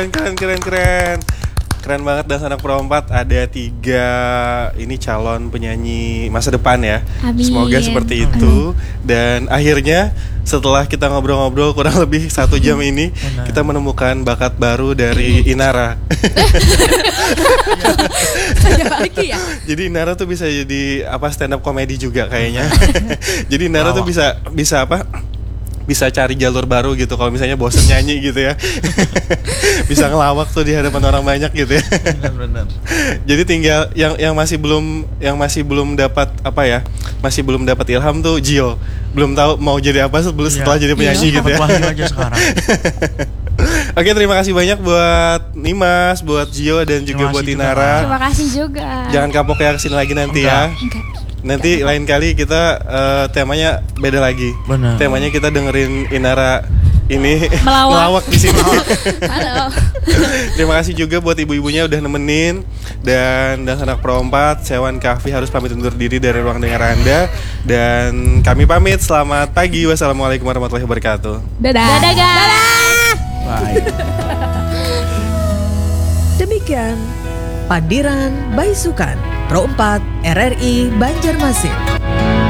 Keren banget dan anak Pro 4 ada 3 ini calon penyanyi masa depan ya. Amin. Semoga seperti itu. Dan akhirnya setelah kita ngobrol-ngobrol kurang lebih 1 jam ini kita menemukan bakat baru dari Inara. Lagi ya. Jadi Inara tuh bisa jadi stand up comedy juga kayaknya. Jadi Inara tuh bisa bisa cari jalur baru gitu kalau misalnya bosen nyanyi gitu ya. Bisa ngelawak tuh di hadapan orang banyak gitu ya. Benar. Jadi tinggal yang masih belum dapat masih belum dapat ilham tuh Gio. Belum tahu mau jadi apa setelah jadi penyanyi gitu ya. Aja sekarang. Oke, terima kasih banyak buat Nimas, buat Gio dan juga buat Inara. Terima kasih juga. Jangan kapok ya kesini lagi nanti ya. Nanti lain kali kita temanya beda lagi. Benar. Temanya kita dengerin Inara ini melawak di sini. Halo. Terima kasih juga buat ibu-ibunya udah nemenin dan anak Pro 4, Sewan Kahfi harus pamit undur diri dari ruang dengar Anda dan kami pamit. Selamat pagi. Wassalamualaikum warahmatullahi wabarakatuh. Dadah. Dadah guys. Bye. Demikian Padiran Baisukan Pro 4 RRI Banjarmasin.